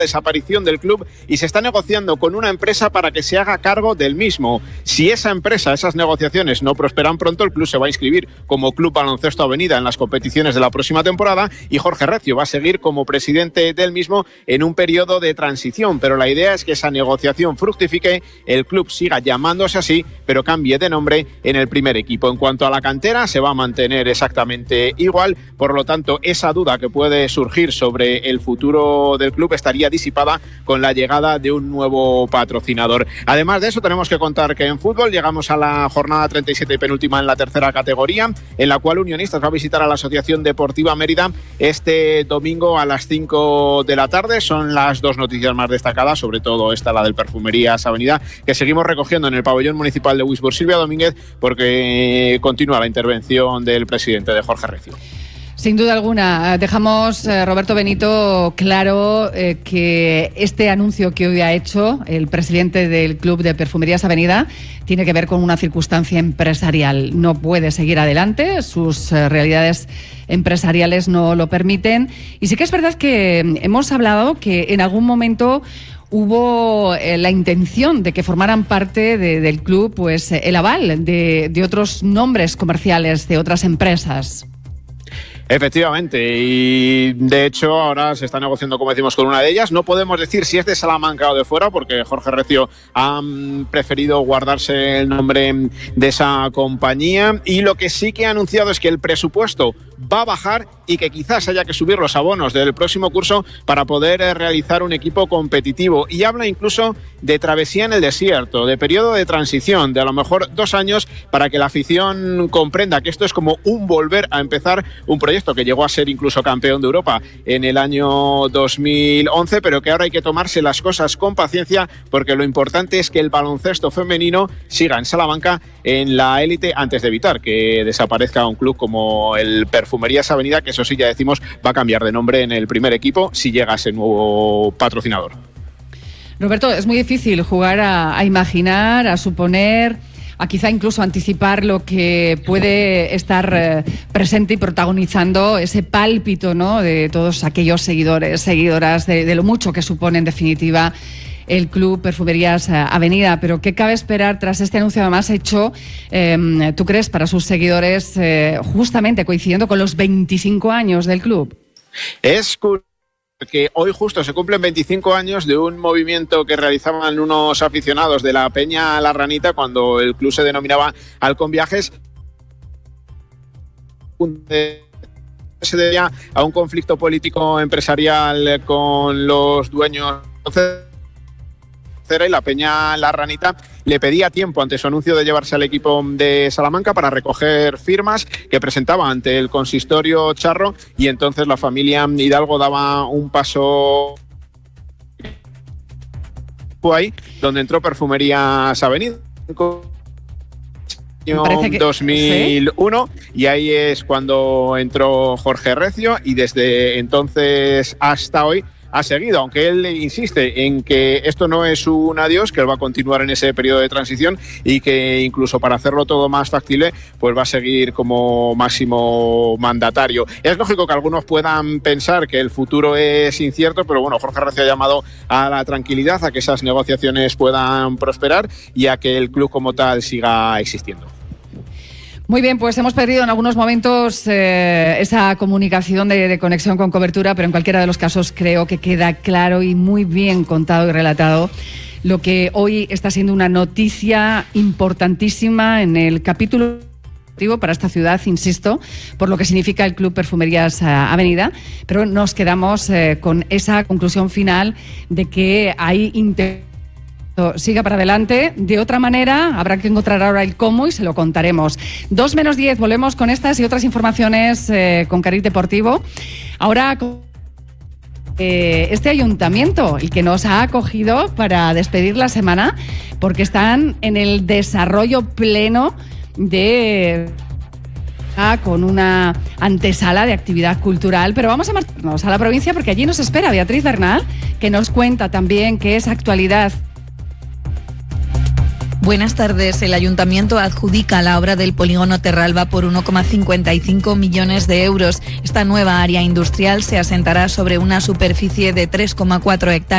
desaparición del club y se está negociando con una empresa para que se haga cargo del mismo. Si esa empresa, esas negociaciones no prosperan pronto, el club se va a inscribir como Club Baloncesto Avenida en las competiciones de la próxima temporada y Jorge Recio va a seguir como presidente del mismo en un periodo de transición, pero la idea es que esa negociación fructifique, el club siga llamándose así, pero cambie de nombre en el primer equipo. En cuanto a la cantera, se va a mantener exactamente igual, por lo tanto, esa duda que puede surgir sobre el futuro del club estaría disipada con la llegada de un nuevo patrocinador. Además de eso, tenemos que contar que en fútbol llegamos a la jornada 37 y penúltima en la tercera categoría, en la cual Unionistas va a visitar a la Asociación Deportiva Mérida este domingo a las 5 de la tarde. Son las dos noticias más destacadas, sobre todo esta, la del Perfumerías Avenida, que seguimos recogiendo en el pabellón municipal de Wisborne. Silvia Domínguez, porque continúa la intervención del presidente, de Jorge Recio. Sin duda alguna, dejamos, Roberto Benito, claro que este anuncio que hoy ha hecho el presidente del Club de Perfumerías Avenida tiene que ver con una circunstancia empresarial. No puede seguir adelante, sus realidades empresariales no lo permiten. Y sí que es verdad que hemos hablado que en algún momento hubo la intención de que formaran parte del club pues el aval de otros nombres comerciales de otras empresas. Efectivamente, y de hecho ahora se está negociando, como decimos, con una de ellas. No podemos decir si es de Salamanca o de fuera, porque Jorge Recio ha preferido guardarse el nombre de esa compañía, y lo que sí que ha anunciado es que el presupuesto va a bajar y que quizás haya que subir los abonos del próximo curso para poder realizar un equipo competitivo, y habla incluso de travesía en el desierto, de periodo de transición, de a lo mejor 2 años, para que la afición comprenda que esto es como un volver a empezar un proyecto que llegó a ser incluso campeón de Europa en el año 2011, pero que ahora hay que tomarse las cosas con paciencia, porque lo importante es que el baloncesto femenino siga en Salamanca en la élite, antes de evitar que desaparezca un club como el Perfumerías Avenida, que eso sí, ya decimos, va a cambiar de nombre en el primer equipo si llega ese nuevo patrocinador. Roberto, es muy difícil jugar a imaginar, a suponer, a quizá incluso anticipar lo que puede estar presente y protagonizando ese pálpito, ¿no?, de todos aquellos seguidores, seguidoras, de lo mucho que supone en definitiva el Club Perfumerías Avenida. Pero ¿qué cabe esperar tras este anuncio además hecho, tú crees, para sus seguidores, justamente coincidiendo con los 25 años del club? Es que hoy justo se cumplen 25 años de un movimiento que realizaban unos aficionados de la Peña La Ranita cuando el club se denominaba Halcón Viajes. Se debía a un conflicto político empresarial con los dueños, y la Peña La Ranita le pedía tiempo ante su anuncio de llevarse al equipo de Salamanca para recoger firmas que presentaba ante el consistorio charro, y entonces la familia Hidalgo daba un paso ahí, donde entró Perfumerías Avenida en 2001, ¿sí? Y ahí es cuando entró Jorge Recio, y desde entonces hasta hoy ha seguido, aunque él insiste en que esto no es un adiós, que él va a continuar en ese periodo de transición, y que incluso para hacerlo todo más factible, pues va a seguir como máximo mandatario. Es lógico que algunos puedan pensar que el futuro es incierto, pero bueno, Jorge Recio ha llamado a la tranquilidad, a que esas negociaciones puedan prosperar y a que el club como tal siga existiendo. Muy bien, pues hemos perdido en algunos momentos esa comunicación de conexión con cobertura, pero en cualquiera de los casos creo que queda claro y muy bien contado y relatado lo que hoy está siendo una noticia importantísima en el capítulo para esta ciudad, insisto, por lo que significa el Club Perfumerías Avenida, pero nos quedamos con esa conclusión final de que hay siga para adelante. De otra manera, habrá que encontrar ahora el cómo y se lo contaremos. 2:10, volvemos con estas y otras informaciones con Cariz Deportivo. Ahora, este ayuntamiento, el que nos ha acogido para despedir la semana, porque están en el desarrollo pleno con una antesala de actividad cultural, pero vamos a marcharnos a la provincia porque allí nos espera Beatriz Bernal, que nos cuenta también qué es actualidad. Buenas tardes. El Ayuntamiento adjudica la obra del polígono Terralba por 1,55 millones de euros. Esta nueva área industrial se asentará sobre una superficie de 3,4 hectáreas.